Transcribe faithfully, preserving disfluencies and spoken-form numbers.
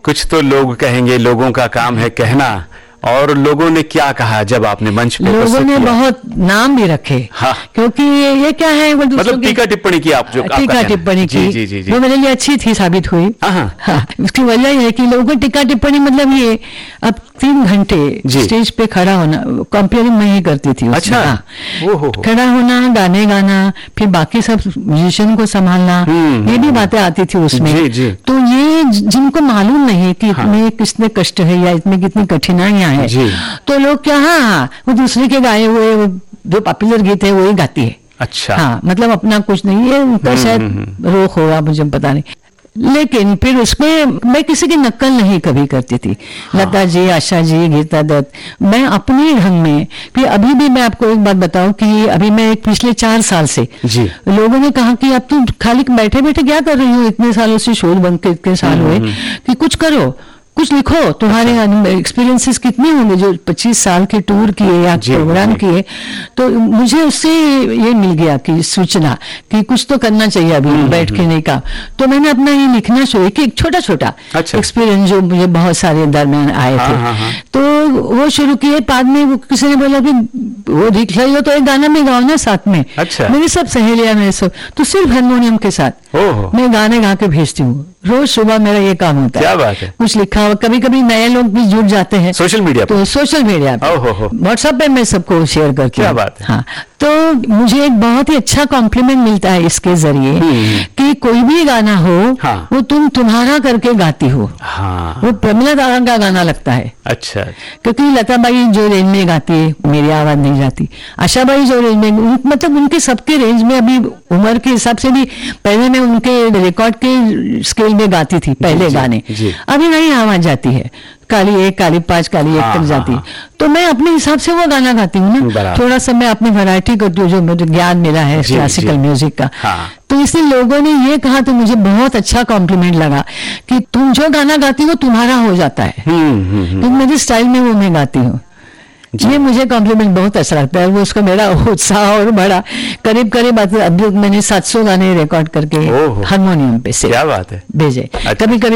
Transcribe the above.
कुछ तो लोग कहेंगे, लोगों का काम है कहना, और लोगों ने क्या कहा जब आपने मंच पे लोगों ने बहुत नाम भी रखे। हाँ। क्योंकि ये, ये क्या है, वो मतलब टीका टिप्पणी की आप जो टीका टिप्पणी की जी, जी, जी। वो मेरे लिए अच्छी थी, साबित हुई। हाँ। हाँ, उसकी वजह ये है कि लोगों को टीका टिप्पणी मतलब ये अब तीन घंटे स्टेज पे खड़ा होना, कंपेयरिंग मैं ही करती थी। अच्छा। हाँ। खड़ा होना, गाने गाना, फिर बाकी सब म्यूजिशियन को संभालना, ये भी बातें आती थी उसमें। जी, जी। तो ये जिनको मालूम नहीं कि इसमें कितने कष्ट है या इसमें कितनी कठिनाइयां है, तो लोग क्या, हाँ वो दूसरे के गाए हुए जो पॉपुलर गीत है वही गाती है। अच्छा। हाँ, मतलब अपना कुछ नहीं है उनका, शायद रोक होगा, मुझे पता नहीं। लेकिन फिर उसमें मैं किसी की नकल नहीं कभी करती थी। हाँ। लता जी, आशा जी, गीता दत्त, मैं अपने ढंग में। फिर अभी भी मैं आपको एक बात बताऊं कि अभी मैं एक पिछले चार साल से जी। लोगों ने कहा कि अब तुम खाली बैठे बैठे क्या कर रही हो, इतने सालों से शोध बन के इतने साल हुए कि कुछ करो, कुछ लिखो, तुम्हारे एक्सपीरियंसेस कितने होंगे जो पच्चीस साल के टूर किए या प्रोग्राम किए। तो मुझे उससे ये मिल गया कि सूचना कि कुछ तो करना चाहिए अभी बैठ के नहीं का। तो मैंने अपना ये लिखना शुरू कि एक छोटा छोटा एक्सपीरियंस जो मुझे बहुत सारे दरमियान आए थे। हाँ, हाँ। तो वो शुरू किए। बाद में वो किसी ने बोला कि वो लिख रही हो तो एक गाना में गाओ ना साथ में। अच्छा। मेरी सब सहेलियां, मेरे सब, तो सिर्फ हारमोनियम के साथ मैं गाने गा के भेजती हूँ। रोज सुबह मेरा ये काम होता है। क्या बात है। कुछ लिखा हो, कभी कभी नए लोग भी जुड़ जाते हैं सोशल मीडिया पे। तो सोशल मीडिया पे, व्हाट्सएप पे मैं सबको शेयर करती हूँ। क्या बात है। हाँ, तो मुझे एक बहुत ही अच्छा कॉम्प्लीमेंट मिलता है इसके जरिए कि कोई भी गाना हो, हाँ। वो तुम तुम्हारा करके गाती हो। हाँ। वो प्रमिला दारा का गाना लगता है। अच्छा। क्योंकि लता बाई जो रेंज में गाती है मेरी आवाज नहीं जाती, आशा बाई जो रेंज में, मतलब उनके सबके रेंज में, अभी उम्र के हिसाब से भी पहले मैं उनके रिकॉर्ड के स्केल में गाती थी पहले गाने, अभी नहीं आवाज जाती है, काली एक, काली पांच, काली एक तक जाती है। तो मैं अपने हिसाब से वो गाना गाती हूँ ना, थोड़ा सा मैं अपनी वैरायटी करती हूँ जो मुझे ज्ञान मिला है क्लासिकल म्यूजिक का। हाँ। तो इसलिए लोगों ने ये कहा तो मुझे बहुत अच्छा कॉम्प्लीमेंट लगा कि तुम जो गाना गाती हो तुम्हारा हो जाता है, तो मेरे स्टाइल में वो मैं गाती हूँ। ये मुझे कॉम्प्लीमेंट बहुत अच्छा लगता है। वो उसका मेरा उत्साह और बड़ा करीब करीब अभी मैंने सात सौ गाने रिकॉर्ड करके हारमोनियम पे से, क्या बात है, भेजे। कभी कभी